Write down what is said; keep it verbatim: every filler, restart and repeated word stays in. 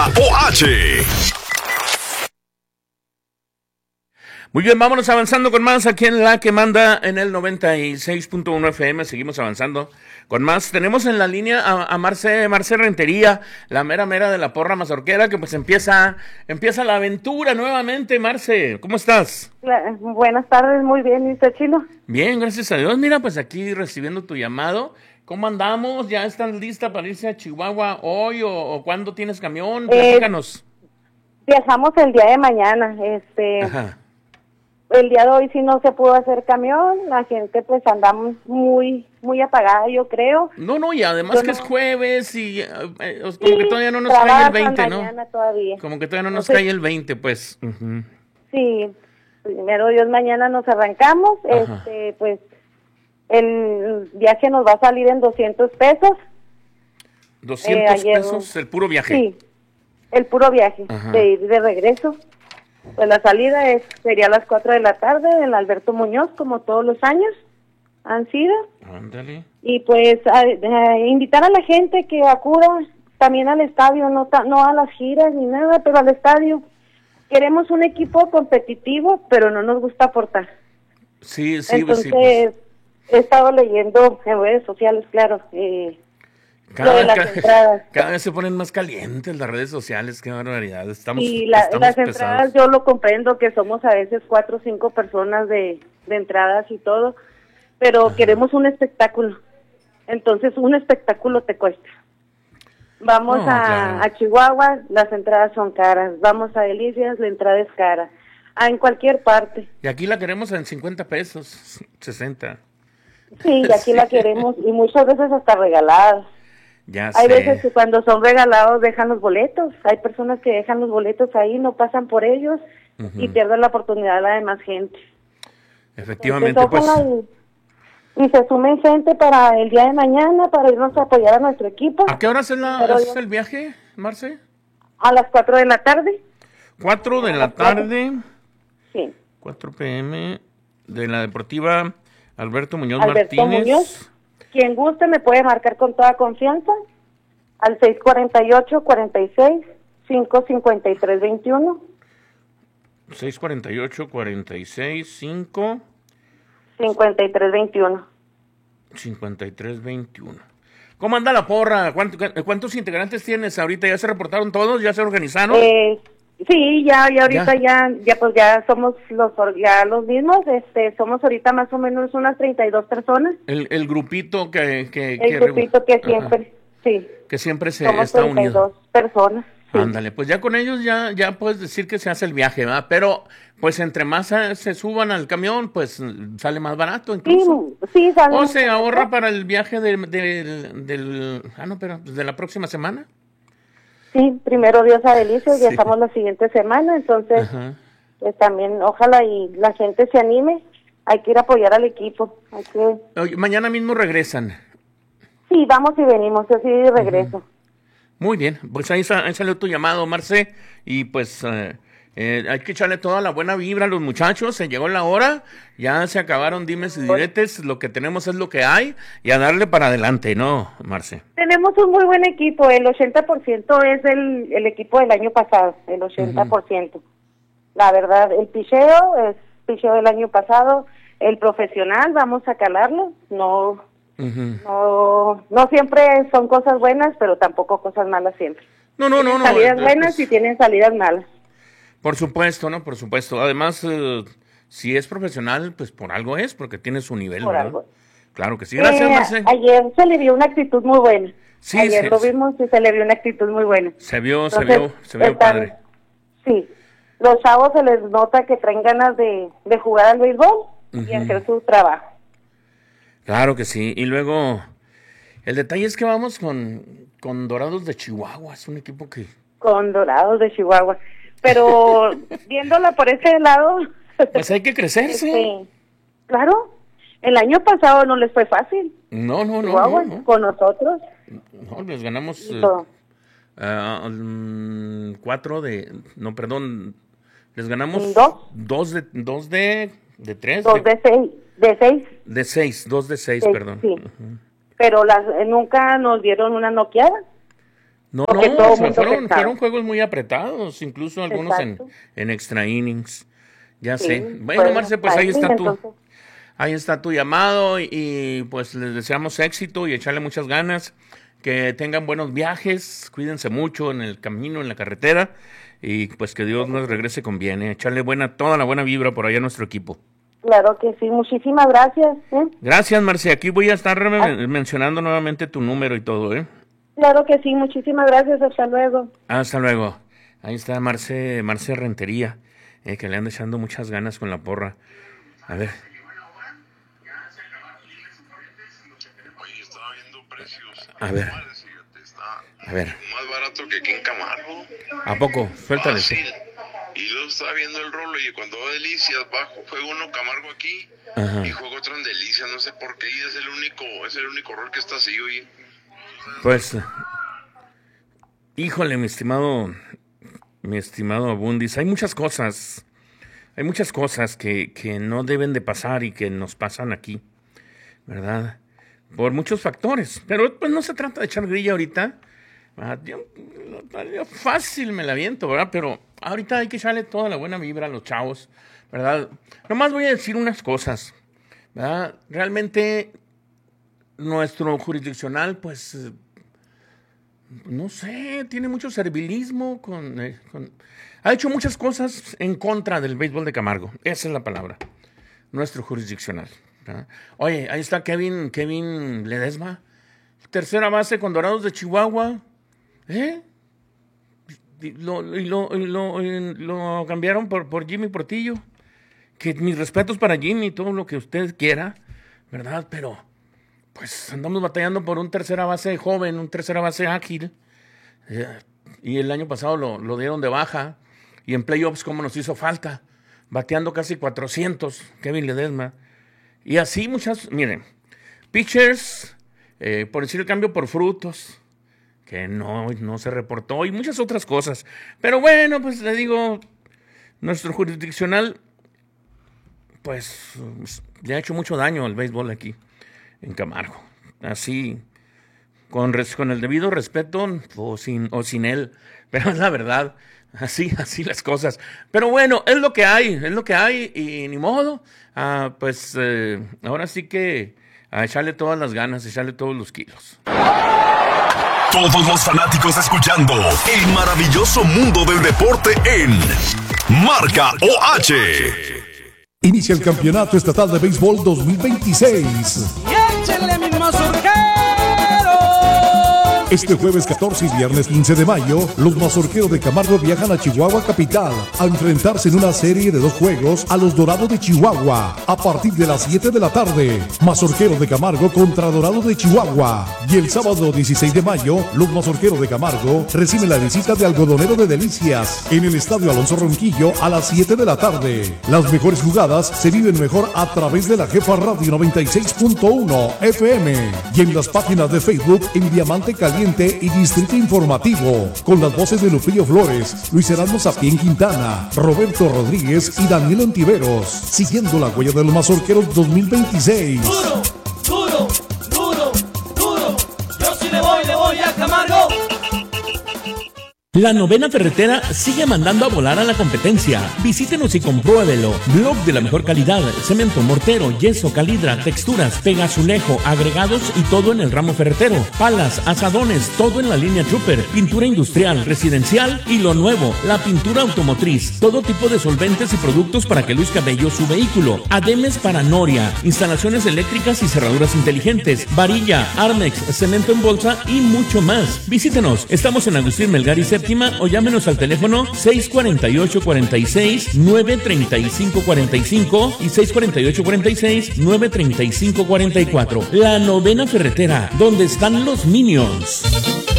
O H. Muy bien, vámonos avanzando con más aquí en La que Manda en el noventa y seis punto uno F M. Seguimos avanzando con más. Tenemos en la línea a, a Marce, Marce Rentería, la mera mera de la porra mazorquera, que pues empieza, empieza la aventura nuevamente. Marce, ¿cómo estás? Buenas tardes, muy bien, ¿y usted, Chino? Bien, gracias a Dios. Mira, pues aquí recibiendo tu llamado. ¿Cómo andamos? ¿Ya estás lista para irse a Chihuahua hoy o, o cuándo tienes camión? Platícanos. Eh, viajamos el día de mañana, este... Ajá. El día de hoy sí no se pudo hacer camión, la gente pues andamos muy muy apagada, yo creo. No, no, y además yo que no... es jueves y eh, como sí, que todavía no nos cae el veinte, ¿no? Todavía. Como que todavía no nos Entonces, cae el veinte, pues. Uh-huh. Sí, primero Dios, mañana nos arrancamos, Ajá. este pues el viaje nos va a salir en doscientos pesos. ¿doscientos eh, ayer, pesos el puro viaje? Sí, el puro viaje, Ajá. de ir de regreso. Pues la salida es, sería a las cuatro de la tarde en Alberto Muñoz, como todos los años han sido. Ándale. Y pues a, a invitar a la gente que acuda también al estadio, no, ta, no a las giras ni nada, pero al estadio. Queremos un equipo competitivo, pero no nos gusta aportar. Sí, sí, Entonces, sí, pues. he estado leyendo en redes sociales, claro, eh, Cada, lo de las cada, entradas. Cada vez se ponen más calientes las redes sociales, qué barbaridad. Estamos, y la, estamos las pesados. entradas yo lo comprendo, que somos a veces cuatro o cinco personas de, de entradas y todo, pero Ajá. queremos un espectáculo. Entonces un espectáculo te cuesta. Vamos no, a, claro. a Chihuahua, las entradas son caras. Vamos a Delicias, la entrada es cara. Ah, en cualquier parte. Y aquí la queremos en cincuenta pesos, sesenta. Sí, y aquí sí. la queremos, y muchas veces hasta regaladas. Ya Hay sé. veces que cuando son regalados dejan los boletos. Hay personas que dejan los boletos ahí, no pasan por ellos uh-huh. y pierden la oportunidad a la demás gente. Efectivamente, Entonces, pues. Y, y se sumen gente para el día de mañana para irnos a apoyar a nuestro equipo. ¿A qué hora es, la, es el viaje, Marce? A las cuatro de la tarde. ¿cuatro de la tarde? Sí. cuatro pe eme de la Deportiva Alberto Muñoz Alberto Martínez. Muñoz. Quien guste me puede marcar con toda confianza al seis cuatro ocho, cuatro seis, cinco cinco tres, dos uno. seis cuatro ocho, cuatro seis, cinco cincuenta y tres veintiuno. cincuenta y tres veintiuno. ¿Cómo anda la porra? ¿Cuánto, ¿Cuántos integrantes tienes ahorita? ¿Ya se reportaron todos? ¿Ya se organizaron? Eh, sí, ya, ya ahorita ya. ya, ya pues ya somos los ya los mismos, este, somos ahorita más o menos unas treinta y dos personas. El, el grupito que, que, el que grupito que siempre, ajá. sí. Que siempre se somos está treinta y dos unido. personas. Sí. Ándale, pues ya con ellos ya, ya puedes decir que se hace el viaje, ¿verdad? Pero, pues entre más se suban al camión, pues sale más barato incluso. Sí, sí, sale. O se ahorra para el viaje de, de, del, del, ah, no, pero de la próxima semana. Sí, primero Dios a Delicias, sí. Ya estamos la siguiente semana, entonces, ajá. Pues también ojalá y la gente se anime, hay que ir a apoyar al equipo. Hay que... Oye, mañana mismo regresan. Sí, vamos y venimos, yo sí regreso. Uh-huh. Muy bien, pues ahí, ahí salió tu llamado, Marce, y pues eh, eh, hay que echarle toda la buena vibra a los muchachos, se llegó la hora, ya se acabaron dimes y diretes, lo que tenemos es lo que hay, y a darle para adelante, ¿no, Marce? Tenemos un muy buen equipo, el ochenta por ciento es el, el equipo del año pasado, el ochenta por ciento. Uh-huh. La verdad, el picheo es picheo del año pasado, el profesional, vamos a calarlo, no... Uh-huh. No, no siempre son cosas buenas, pero tampoco cosas malas siempre. No, no, tienen no, no. Salidas no, buenas pues, y tienen salidas malas. Por supuesto, ¿no? Por supuesto. Además, eh, si es profesional, pues por algo es, porque tiene su nivel, por ¿verdad? Algo. Claro que sí. Gracias, eh, Marce. Ayer se le vio una actitud muy buena. Sí, ayer sí, lo vimos y se le vio una actitud muy buena. Se vio, Entonces, se vio, se vio están, padre. Sí. Los chavos se les nota que traen ganas de, de jugar al béisbol uh-huh. y hacer su trabajo. Claro que sí. Y luego... El detalle es que vamos con, con Dorados de Chihuahua, es un equipo que... Con Dorados de Chihuahua, pero viéndola por ese lado... Pues hay que crecerse. Este, claro, el año pasado no les fue fácil. No, no, Chihuahua, no, no. Con nosotros. No, les ganamos uh, uh, um, cuatro de... No, perdón, les ganamos... ¿Dos? Dos de, dos de, de tres. Dos de, de seis. De seis. De seis, dos de seis, sí, perdón. Sí. Uh-huh. Pero las nunca nos dieron una noqueada. No, Porque no, todo o sea, mundo fueron, pensaba. fueron juegos muy apretados, incluso algunos en, Exacto. en extra innings. Ya Sí, sé. Bueno, fue Marce, pues ahí extra está inning, tú. entonces, Ahí está tu llamado y, y, pues les deseamos éxito y echarle muchas ganas, que tengan buenos viajes, cuídense mucho en el camino, en la carretera y pues que Dios nos regrese con bien, ¿eh? Echarle buena, toda la buena vibra por allá a nuestro equipo. claro que sí, muchísimas gracias. ¿eh? Gracias, Marce, aquí voy a estar re- mencionando nuevamente tu número y todo, ¿eh? Claro que sí, muchísimas gracias, hasta luego. Hasta luego. Ahí está Marce, Marce Rentería, eh, que le anda echando muchas ganas con la porra. A ver. Oye, estaba viendo precios. A ver. Normales, fíjate, está A ver. más barato que aquí en Camargo. ¿A poco? Suéltale. Fácil. Y luego estaba viendo el rolo y cuando va Delicias, bajo, juega uno Camargo aquí Ajá. y juega otro en Delicias, no sé por qué, y es el único, es el único rol que está así, oye. Pues, híjole, mi estimado, mi estimado Abundis, hay muchas cosas, hay muchas cosas que, que no deben de pasar y que nos pasan aquí, ¿verdad? Por muchos factores, pero pues no se trata de echar grilla ahorita. Ah, yo, yo fácil me la aviento, ¿verdad? Pero ahorita hay que echarle toda la buena vibra a los chavos, ¿verdad? Nomás voy a decir unas cosas, ¿verdad? Realmente nuestro jurisdiccional, pues, eh, no sé, tiene mucho servilismo, con, eh, con, ha hecho muchas cosas en contra del béisbol de Camargo, esa es la palabra, nuestro jurisdiccional, ¿verdad? Oye, ahí está Kevin, Kevin Ledesma, tercera base con Dorados de Chihuahua, ¿eh? Y lo, y lo, y lo, y lo cambiaron por, por Jimmy Portillo, que mis respetos para Jimmy, todo lo que usted quiera, ¿verdad? Pero pues andamos batallando por un tercera base joven, un tercera base ágil, eh, y el año pasado lo, lo dieron de baja, y en playoffs como nos hizo falta, bateando casi cuatrocientos, Kevin Ledesma, y así muchas, miren, pitchers, eh, por decir el cambio por frutos, que no, no se reportó, y muchas otras cosas, pero bueno, pues le digo, nuestro jurisdiccional, pues, le ha hecho mucho daño al béisbol aquí en Camargo, así, con, res, con el debido respeto o sin, o sin él, pero es la verdad, así, así las cosas, pero bueno, es lo que hay, es lo que hay, y ni modo, ah, pues, eh, ahora sí que a echarle todas las ganas, echarle todos los kilos. Todos los fanáticos escuchando el maravilloso mundo del deporte en Marca O H. Inicia el Campeonato Estatal de Béisbol dos mil veintiséis. ¡Y échenle mis mazorqueros! Este jueves catorce y viernes quince de mayo, los mazorqueros de Camargo viajan a Chihuahua capital a enfrentarse en una serie de dos juegos a los Dorados de Chihuahua a partir de las siete de la tarde. Mazorqueros de Camargo contra Dorados de Chihuahua. Y el sábado dieciséis de mayo, los mazorqueros de Camargo reciben la visita de Algodonero de Delicias en el Estadio Alonso Ronquillo a las siete de la tarde. Las mejores jugadas se viven mejor a través de la Jefa Radio noventa y seis punto uno F M y en las páginas de Facebook en Diamante Caliente y Distrito Informativo, con las voces de Lupillo Flores, Luis Erasmo Sapien Quintana, Roberto Rodríguez y Daniel Ontiveros, siguiendo la huella de los mazorqueros dos mil veintiséis. Duro, duro, duro, duro. Yo sí le voy, le voy a Camargo. La Novena Ferretera sigue mandando a volar a la competencia. Visítenos y compruébelo. Blog de la mejor calidad, cemento, mortero, yeso, calidra, texturas, pegazulejo, agregados y todo en el ramo ferretero. Palas, asadones, todo en la línea Trooper, pintura industrial, residencial y lo nuevo, la pintura automotriz. Todo tipo de solventes y productos para que luzca bello su vehículo. Ademes para noria, instalaciones eléctricas y cerraduras inteligentes, varilla, Armex, cemento en bolsa y mucho más. Visítenos. Estamos en Agustín Melgar y Séptima o llámenos al teléfono seis cuatro ocho, cuatro seis, nueve tres cinco cuatro cinco y seis cuatro ocho, cuatro seis, nueve tres cinco cuatro cuatro. La Novena Ferretera, donde están los Minions.